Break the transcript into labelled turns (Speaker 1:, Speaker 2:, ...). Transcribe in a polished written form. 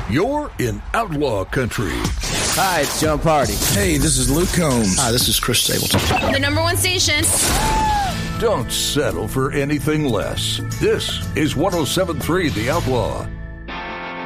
Speaker 1: You're in Outlaw Country.
Speaker 2: Hi, it's John Party.
Speaker 3: Hey, this is Luke Combs.
Speaker 4: Hi, this is Chris Stapleton.
Speaker 5: The number one station.
Speaker 1: Don't settle for anything less. This is 107.3 The Outlaw.